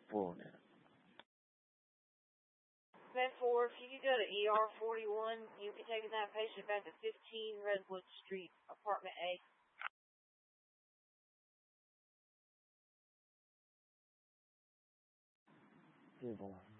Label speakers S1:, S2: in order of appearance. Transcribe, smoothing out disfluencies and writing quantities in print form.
S1: fullness.
S2: Med-4, if you could go to ER 41, you can take that patient back to 15 Redwood Street, apartment A.
S1: Dearborn.